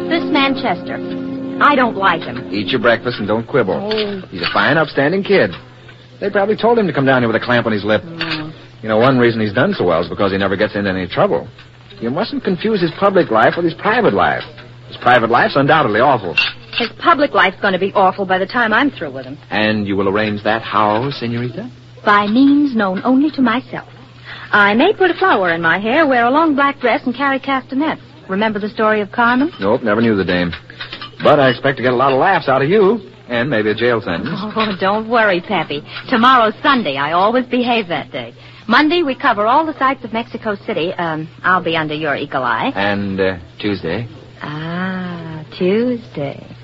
This Manchester. I don't like him. Eat your breakfast and don't quibble. Oh. He's a fine, upstanding kid. They probably told him to come down here with a clamp on his lip. You know, one reason he's done so well is because he never gets into any trouble. You mustn't confuse his public life with his private life. His private life's undoubtedly awful. His public life's going to be awful by the time I'm through with him. And you will arrange that how, senorita? By means known only to myself. I may put a flower in my hair, wear a long black dress, and carry castanets. Remember the story of Carmen? Nope, never knew the dame. But I expect to get a lot of laughs out of you, and maybe a jail sentence. Oh, don't worry, Pappy. Tomorrow's Sunday. I always behave that day. Monday, we cover all the sights of Mexico City. I'll be under your eagle eye. And Tuesday? Tuesday.